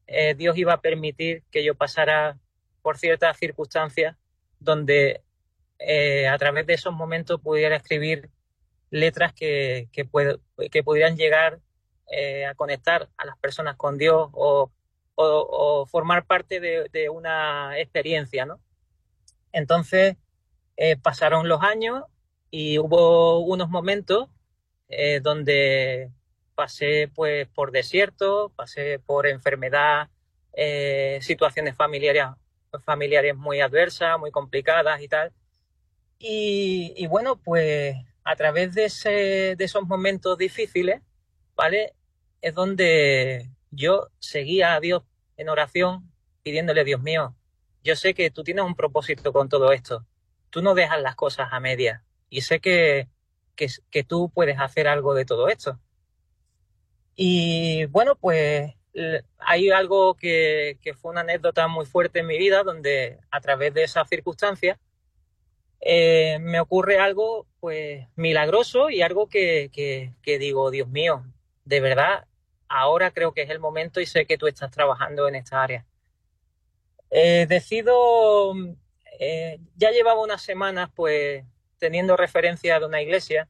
Dios iba a permitir que yo pasara por ciertas circunstancias donde a través de esos momentos pudiera escribir letras que pudieran llegar a conectar a las personas con Dios o formar parte de una experiencia, ¿no? Entonces pasaron los años y hubo unos momentos donde pasé pues por desierto, pasé por enfermedad, situaciones familiares muy adversas, muy complicadas y tal. Y bueno, pues a través de esos momentos difíciles, ¿vale? Es donde yo seguía a Dios en oración, pidiéndole, Dios mío, yo sé que tú tienes un propósito con todo esto. Tú no dejas las cosas a medias. Y sé que tú puedes hacer algo de todo esto. Y bueno, pues hay algo que fue una anécdota muy fuerte en mi vida, donde a través de esas circunstancias me ocurre algo pues milagroso y algo que digo, Dios mío, de verdad, ahora creo que es el momento y sé que tú estás trabajando en esta área. Decido, ya llevaba unas semanas pues teniendo referencia de una iglesia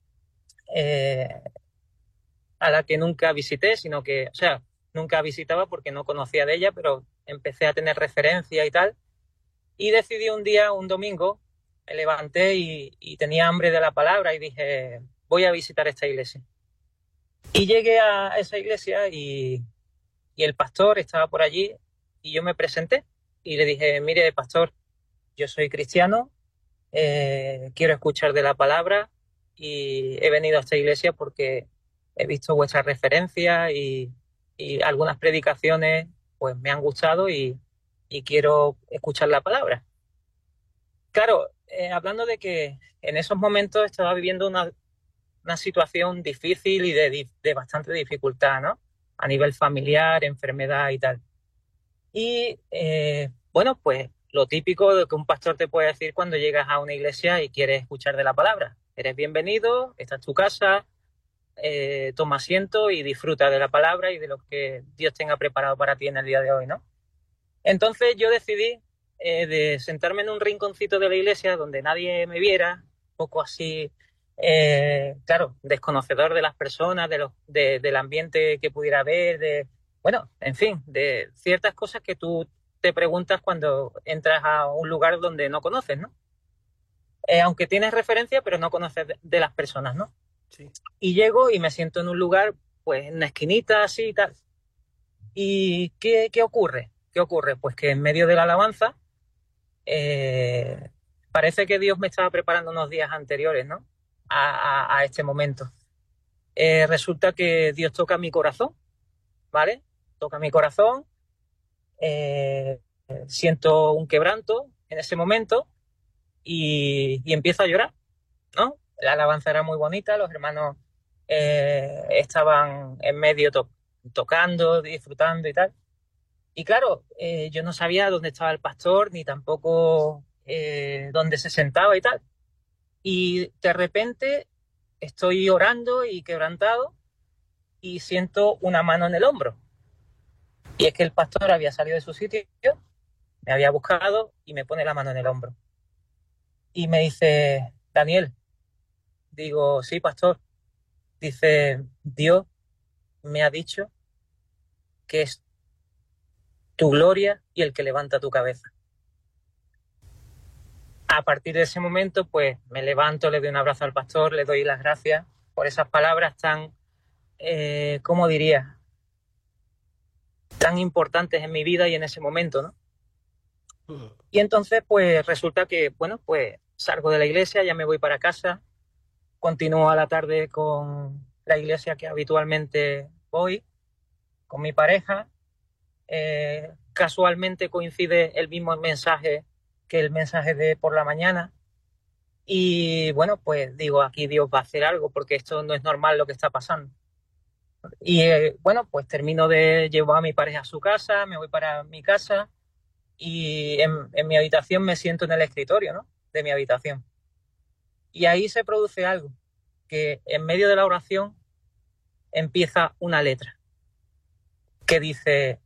eh, a la que nunca visité, sino que, o sea, nunca visitaba porque no conocía de ella, pero empecé a tener referencia y tal. Y decidí un día, un domingo, me levanté y tenía hambre de la palabra y dije, voy a visitar esta iglesia. Y llegué a esa iglesia y el pastor estaba por allí y yo me presenté y le dije, mire, pastor, yo soy cristiano, quiero escuchar de la palabra y he venido a esta iglesia porque he visto vuestras referencias y algunas predicaciones pues me han gustado y quiero escuchar la palabra. Claro, hablando de que en esos momentos estaba viviendo una situación difícil y de bastante dificultad, ¿no? A nivel familiar, enfermedad y tal. Y bueno, pues lo típico de que un pastor te puede decir cuando llegas a una iglesia y quieres escuchar de la palabra. Eres bienvenido, esta es tu casa, toma asiento y disfruta de la palabra y de lo que Dios tenga preparado para ti en el día de hoy, ¿no? Entonces yo decidí de sentarme en un rinconcito de la iglesia donde nadie me viera, un poco así, claro, desconocedor de las personas, del ambiente que pudiera haber, bueno, en fin, de ciertas cosas que tú te preguntas cuando entras a un lugar donde no conoces, ¿no? Aunque tienes referencia, pero no conoces de las personas, ¿no? Sí. Y llego y me siento en un lugar, pues en una esquinita así y tal. ¿Y qué ocurre? ¿Qué ocurre? Pues que en medio de la alabanza, eh, parece que Dios me estaba preparando unos días anteriores, ¿no? A este momento. Resulta que Dios toca mi corazón, ¿vale? Toca mi corazón, eh, siento un quebranto en ese momento y empiezo a llorar, ¿no? La alabanza era muy bonita, los hermanos estaban en medio tocando, disfrutando y tal. Y claro, yo no sabía dónde estaba el pastor, ni tampoco dónde se sentaba y tal. Y de repente estoy orando y quebrantado y siento una mano en el hombro. Y es que el pastor había salido de su sitio, me había buscado y me pone la mano en el hombro. Y me dice, Daniel, digo, sí, pastor. Dice, Dios me ha dicho que es tu gloria y el que levanta tu cabeza. A partir de ese momento, pues me levanto, le doy un abrazo al pastor, le doy las gracias por esas palabras tan, ¿cómo diría? Tan importantes en mi vida y en ese momento, ¿no? Ujú. Y entonces, pues resulta que, bueno, pues salgo de la iglesia, ya me voy para casa, continúo a la tarde con la iglesia que habitualmente voy, con mi pareja. Casualmente coincide el mismo mensaje que el mensaje de por la mañana. Y bueno, pues digo, aquí Dios va a hacer algo porque esto no es normal lo que está pasando. Y bueno, pues termino de llevar a mi pareja a su casa, me voy para mi casa y en mi habitación me siento en el escritorio, ¿no? De mi habitación. Y ahí se produce algo, que en medio de la oración empieza una letra que dice,